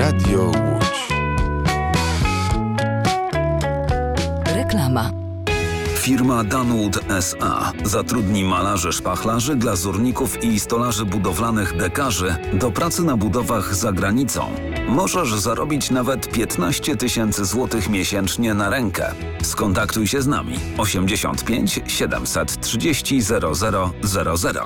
Radio Łódź. Reklama. Firma Danwood S.A. zatrudni malarzy, szpachlarzy, glazurników i stolarzy budowlanych dekarzy do pracy na budowach za granicą. Możesz zarobić nawet 15 000 złotych miesięcznie na rękę. Skontaktuj się z nami 85 730 0000.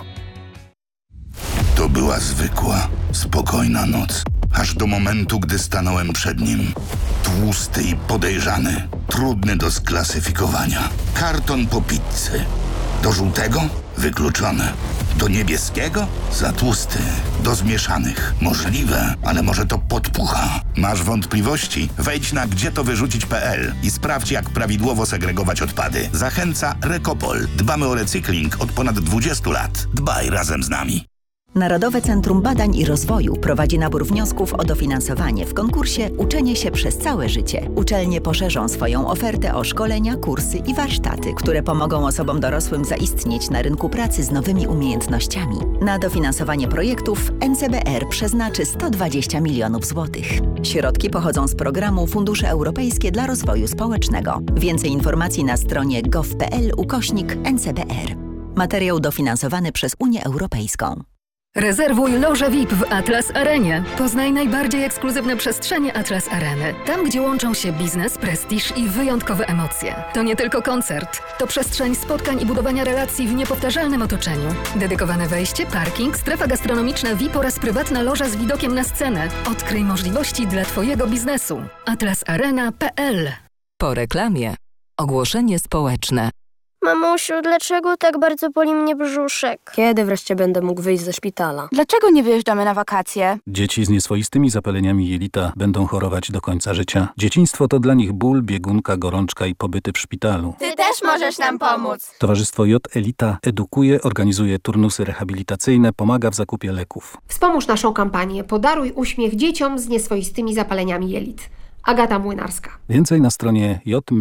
To była zwykła, spokojna noc. Aż do momentu, gdy stanąłem przed nim. Tłusty i podejrzany, trudny do sklasyfikowania. Karton po pizzy. Do żółtego? Wykluczone. Do niebieskiego? Za tłusty. Do zmieszanych? Możliwe, ale może to podpucha. Masz wątpliwości? Wejdź na gdzietowyrzucić.pl i sprawdź, jak prawidłowo segregować odpady. Zachęca Recopol. Dbamy o recykling od ponad 20 lat. Dbaj razem z nami. Narodowe Centrum Badań i Rozwoju prowadzi nabór wniosków o dofinansowanie w konkursie Uczenie się przez całe życie. Uczelnie poszerzą swoją ofertę o szkolenia, kursy i warsztaty, które pomogą osobom dorosłym zaistnieć na rynku pracy z nowymi umiejętnościami. Na dofinansowanie projektów NCBR przeznaczy 120 milionów złotych. Środki pochodzą z programu Fundusze Europejskie dla Rozwoju Społecznego. Więcej informacji na stronie gov.pl/NCBR. Materiał dofinansowany przez Unię Europejską. Rezerwuj loże VIP w Atlas Arenie. Poznaj najbardziej ekskluzywne przestrzenie Atlas Areny. Tam, gdzie łączą się biznes, prestiż i wyjątkowe emocje. To nie tylko koncert. To przestrzeń spotkań i budowania relacji w niepowtarzalnym otoczeniu. Dedykowane wejście, parking, strefa gastronomiczna VIP oraz prywatna loża z widokiem na scenę. Odkryj możliwości dla Twojego biznesu. atlasarena.pl. Po reklamie. Ogłoszenie społeczne. Mamusiu, dlaczego tak bardzo boli mnie brzuszek? Kiedy wreszcie będę mógł wyjść ze szpitala? Dlaczego nie wyjeżdżamy na wakacje? Dzieci z nieswoistymi zapaleniami jelita będą chorować do końca życia. Dzieciństwo to dla nich ból, biegunka, gorączka i pobyty w szpitalu. Ty też możesz nam pomóc. Towarzystwo J Elita edukuje, organizuje turnusy rehabilitacyjne, pomaga w zakupie leków. Wspomóż naszą kampanię Podaruj uśmiech dzieciom z nieswoistymi zapaleniami jelit. Agata Młynarska. Więcej na stronie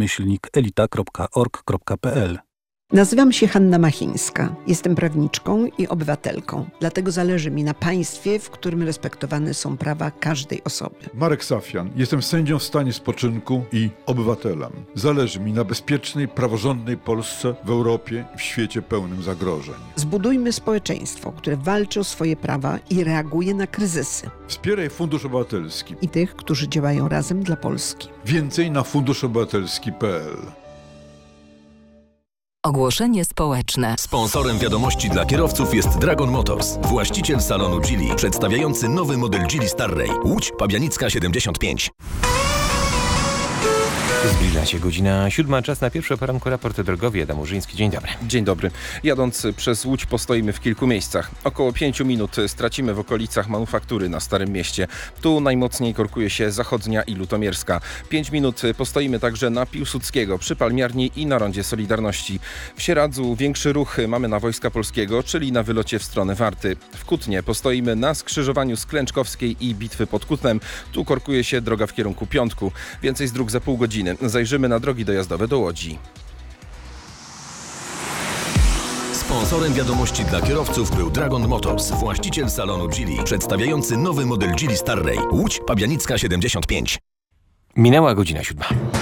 j-elita.org.pl. Nazywam się Hanna Machińska. Jestem prawniczką i obywatelką. Dlatego zależy mi na państwie, w którym respektowane są prawa każdej osoby. Marek Safian. Jestem sędzią w stanie spoczynku i obywatelem. Zależy mi na bezpiecznej, praworządnej Polsce w Europie i w świecie pełnym zagrożeń. Zbudujmy społeczeństwo, które walczy o swoje prawa i reaguje na kryzysy. Wspieraj Fundusz Obywatelski i tych, którzy działają razem dla Polski. Więcej na funduszobywatelski.pl. Ogłoszenie społeczne. Sponsorem wiadomości dla kierowców jest Dragon Motors, właściciel salonu Geely, przedstawiający nowy model Geely Starray. Łódź, Pabianicka 75. Zbliża się godzina 7, czas na pierwszy poranku raport drogowy. Adam Urzyński, dzień dobry. Dzień dobry. Jadąc przez Łódź postoimy w kilku miejscach. Około 5 minut stracimy w okolicach Manufaktury na Starym Mieście. Tu najmocniej korkuje się Zachodnia i Lutomierska. 5 minut postoimy także na Piłsudskiego, przy Palmiarni i na Rondzie Solidarności. W Sieradzu większy ruch mamy na Wojska Polskiego, czyli na wylocie w stronę Warty. W Kutnie postoimy na skrzyżowaniu Sklęczkowskiej i Bitwy pod Kutnem. Tu korkuje się droga w kierunku Piątku. Więcej z dróg za pół godziny. Zajrzymy na drogi dojazdowe do Łodzi. Sponsorem wiadomości dla kierowców był Dragon Motors, właściciel salonu Geely, przedstawiający nowy model Geely Starray. Łódź, Pabianicka 75. Minęła godzina 7.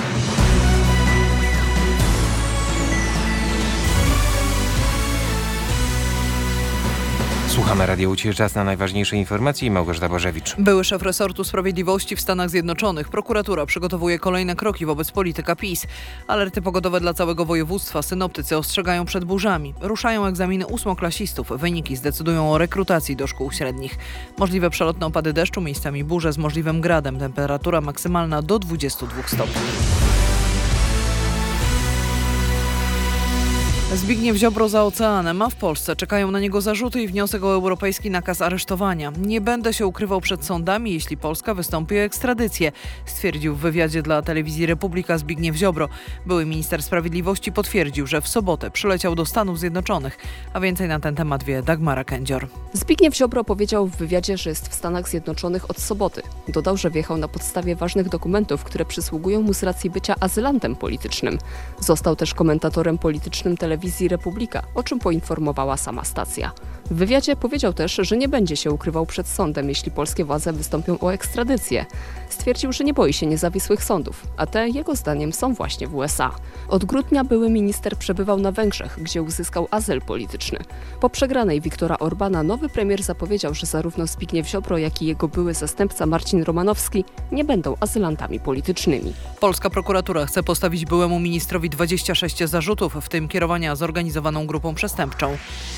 Słuchamy Radio Łódź, czas na najważniejsze informacje. Małgorzata Bożewicz. Były szef resortu sprawiedliwości w Stanach Zjednoczonych. Prokuratura przygotowuje kolejne kroki wobec polityka PiS. Alerty pogodowe dla całego województwa. Synoptycy ostrzegają przed burzami. Ruszają egzaminy ósmoklasistów. Wyniki zdecydują o rekrutacji do szkół średnich. Możliwe przelotne opady deszczu, miejscami burze z możliwym gradem. Temperatura maksymalna do 22 stopni. Zbigniew Ziobro za oceanem, a w Polsce czekają na niego zarzuty i wniosek o europejski nakaz aresztowania. Nie będę się ukrywał przed sądami, jeśli Polska wystąpi o ekstradycję, stwierdził w wywiadzie dla telewizji Republika Zbigniew Ziobro. Były minister sprawiedliwości potwierdził, że w sobotę przyleciał do Stanów Zjednoczonych, a więcej na ten temat wie Dagmara Kędzior. Zbigniew Ziobro powiedział w wywiadzie, że jest w Stanach Zjednoczonych od soboty. Dodał, że wjechał na podstawie ważnych dokumentów, które przysługują mu z racji bycia azylantem politycznym. Został też komentatorem politycznym telewizji telewizji Republika, o czym poinformowała sama stacja. W wywiadzie powiedział też, że nie będzie się ukrywał przed sądem, jeśli polskie władze wystąpią o ekstradycję. Stwierdził, że nie boi się niezawisłych sądów, a te, jego zdaniem, są właśnie w USA. Od grudnia były minister przebywał na Węgrzech, gdzie uzyskał azyl polityczny. Po przegranej Viktora Orbana nowy premier zapowiedział, że zarówno Zbigniew Ziobro, jak i jego były zastępca Marcin Romanowski nie będą azylantami politycznymi. Polska prokuratura chce postawić byłemu ministrowi 26 zarzutów, w tym kierowania zorganizowaną grupą przestępczą.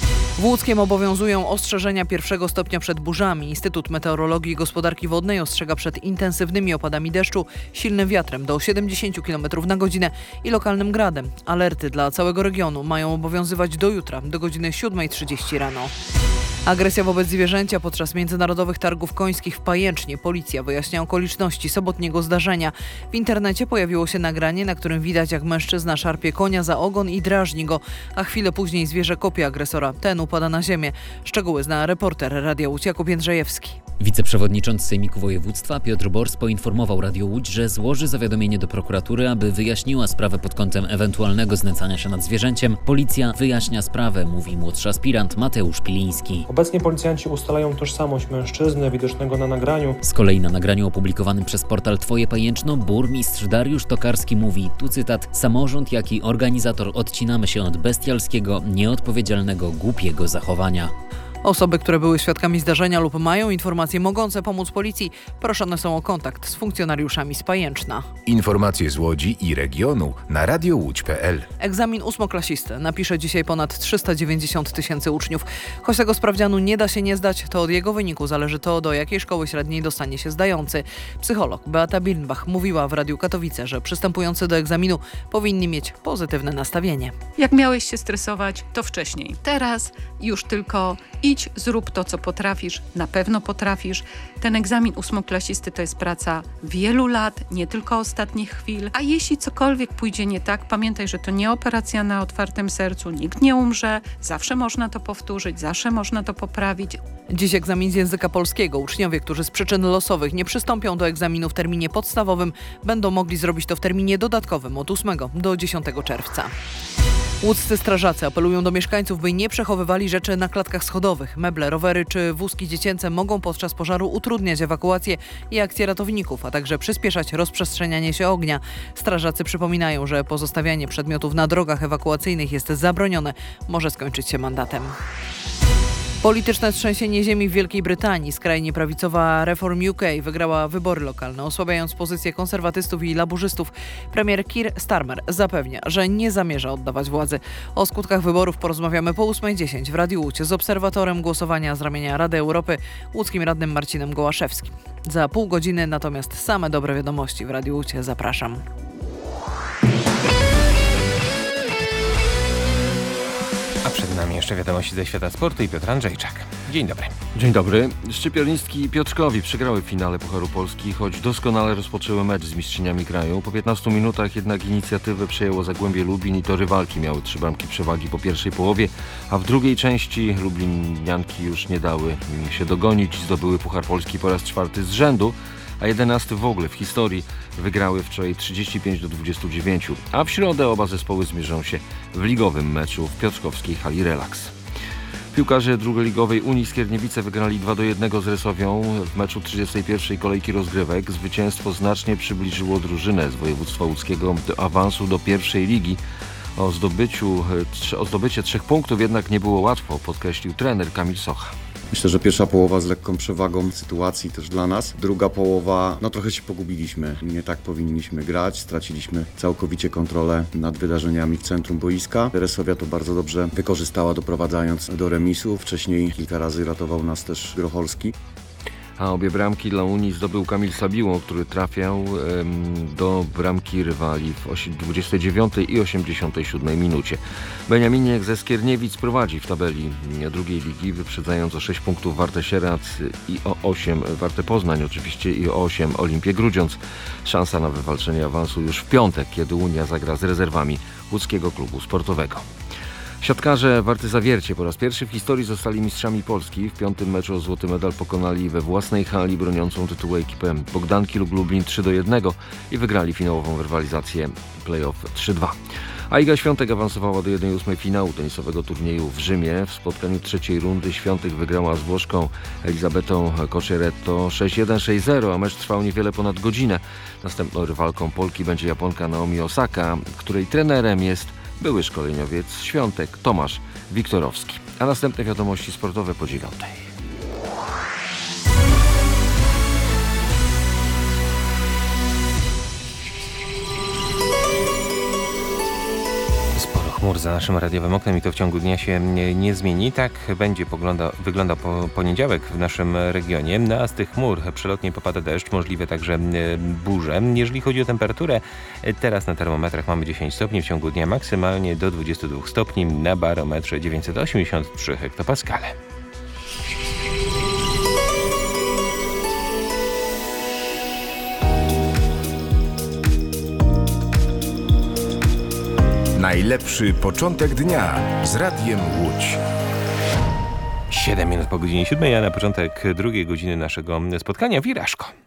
W Łódzkiem obowiązują ostrzeżenia pierwszego stopnia przed burzami. Instytut Meteorologii i Gospodarki Wodnej ostrzega przed intensywnymi opadami deszczu, silnym wiatrem do 70 km na godzinę i lokalnym gradem. Alerty dla całego regionu mają obowiązywać do jutra, do godziny 7:30 rano. Agresja wobec zwierzęcia podczas międzynarodowych targów końskich w Pajęcznie. Policja wyjaśnia okoliczności sobotniego zdarzenia. W internecie pojawiło się nagranie, na którym widać, jak mężczyzna szarpie konia za ogon i drażni go, a chwilę później zwierzę kopie agresora. Ten upada na ziemię. Szczegóły zna reporter Radia Łódź Jakub Jędrzejewski. Wiceprzewodniczący Sejmiku Województwa Piotr Bors poinformował Radio Łódź, że złoży zawiadomienie do prokuratury, aby wyjaśniła sprawę pod kątem ewentualnego znęcania się nad zwierzęciem. Policja wyjaśnia sprawę, mówi młodszy aspirant Mateusz Piliński. Obecnie policjanci ustalają tożsamość mężczyzny widocznego na nagraniu. Z kolei na nagraniu opublikowanym przez portal Twoje Pajęczno burmistrz Dariusz Tokarski mówi, tu cytat, samorząd jak i organizator odcinamy się od bestialskiego, nieodpowiedzialnego, głupiego zachowania. Osoby, które były świadkami zdarzenia lub mają informacje mogące pomóc policji, proszone są o kontakt z funkcjonariuszami z Pajęczna. Informacje z Łodzi i regionu na radiołódź.pl. Egzamin ósmoklasisty napisze dzisiaj ponad 390 000 uczniów. Choć tego sprawdzianu nie da się nie zdać, to od jego wyniku zależy to, do jakiej szkoły średniej dostanie się zdający. Psycholog Beata Birnbach mówiła w Radiu Katowice, że przystępujący do egzaminu powinni mieć pozytywne nastawienie. Jak miałeś się stresować, to wcześniej. Teraz już tylko idź, zrób to, co potrafisz, na pewno potrafisz. Ten egzamin ósmoklasisty to jest praca wielu lat, nie tylko ostatnich chwil. A jeśli cokolwiek pójdzie nie tak, pamiętaj, że to nie operacja na otwartym sercu, nikt nie umrze, zawsze można to powtórzyć, zawsze można to poprawić. Dziś egzamin z języka polskiego. Uczniowie, którzy z przyczyn losowych nie przystąpią do egzaminu w terminie podstawowym, będą mogli zrobić to w terminie dodatkowym od 8 do 10 czerwca. Łódzcy strażacy apelują do mieszkańców, by nie przechowywali rzeczy na klatkach schodowych. Meble, rowery czy wózki dziecięce mogą podczas pożaru utrudniać ewakuację i akcję ratowników, a także przyspieszać rozprzestrzenianie się ognia. Strażacy przypominają, że pozostawianie przedmiotów na drogach ewakuacyjnych jest zabronione. Może skończyć się mandatem. Polityczne trzęsienie ziemi w Wielkiej Brytanii. Skrajnie prawicowa Reform UK wygrała wybory lokalne, osłabiając pozycję konserwatystów i laburzystów. Premier Keir Starmer zapewnia, że nie zamierza oddawać władzy. O skutkach wyborów porozmawiamy po 8:10 w Radiu Łódź z obserwatorem głosowania z ramienia Rady Europy, łódzkim radnym Marcinem Gołaszewskim. Za pół godziny natomiast same dobre wiadomości w Radiu Łódź. Zapraszam. A przed nami jeszcze wiadomości ze świata sportu i Piotr Andrzejczak. Dzień dobry. Dzień dobry. Szczypiornistki Piotrkowi przegrały w finale Pucharu Polski, choć doskonale rozpoczęły mecz z mistrzyniami kraju. Po 15 minutach jednak inicjatywę przejęło Zagłębie Lubin i to rywalki miały 3 bramki przewagi po pierwszej połowie, a w drugiej części lublinianki już nie dały się dogonić. Zdobyły Puchar Polski po raz 4 z rzędu, a 11 w ogóle w historii. Wygrały wczoraj 35-29, a w środę oba zespoły zmierzą się w ligowym meczu w piotrkowskiej hali Relax. Piłkarze drugoligowej Unii Skierniewice wygrali 2-1 z Resowią w meczu 31. kolejki rozgrywek. Zwycięstwo znacznie przybliżyło drużynę z województwa łódzkiego do awansu do pierwszej ligi. O zdobycie 3 punktów jednak nie było łatwo, podkreślił trener Kamil Socha. Myślę, że pierwsza połowa z lekką przewagą sytuacji też dla nas. Druga połowa, trochę się pogubiliśmy. Nie tak powinniśmy grać. Straciliśmy całkowicie kontrolę nad wydarzeniami w centrum boiska. Resowia to bardzo dobrze wykorzystała, doprowadzając do remisu. Wcześniej kilka razy ratował nas też Grocholski. A obie bramki dla Unii zdobył Kamil Sabiło, który trafiał do bramki rywali w 29 i 87 minucie. Beniaminiek ze Skierniewic prowadzi w tabeli drugiej ligi, wyprzedzając o 6 punktów Wartę Sieradz i o 8 Wartę Poznań oczywiście i o 8 Olimpię Grudziądz. Szansa na wywalczenie awansu już w piątek, kiedy Unia zagra z rezerwami łódzkiego klubu sportowego. Siatkarze Warty Zawiercie po raz pierwszy w historii zostali mistrzami Polski. W 5. meczu o złoty medal pokonali we własnej hali broniącą tytułu ekipę Bogdanki lub Lublin 3-1 i wygrali finałową rywalizację play-off 3-2. A Iga Świątek awansowała do 1/8 finału tenisowego turnieju w Rzymie. W spotkaniu trzeciej rundy Świątek wygrała z Włoszką Elizabetą Coccheretto 6-1, 6-0, a mecz trwał niewiele ponad godzinę. Następną rywalką Polki będzie Japonka Naomi Osaka, której trenerem jest były szkoleniowiec Świątek Tomasz Wiktorowski. A następne wiadomości sportowe po 9:00. Chmur za naszym radiowym oknem i to w ciągu dnia się nie zmieni. Tak będzie wyglądał poniedziałek w naszym regionie. A z tych chmur przelotnie popada deszcz, możliwe także burze. Jeżeli chodzi o temperaturę, teraz na termometrach mamy 10 stopni, w ciągu dnia maksymalnie do 22 stopni, na barometrze 983 hektopaskale. Najlepszy początek dnia z Radiem Łódź. 7 minut po godzinie 7, a na początek drugiej godziny naszego spotkania Wirażko.